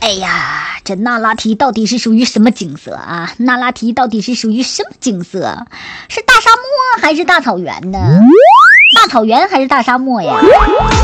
哎呀，这那拉提到底是属于什么景色啊？那拉提到底是属于什么景色？是大沙漠还是大草原呢？大草原还是大沙漠呀？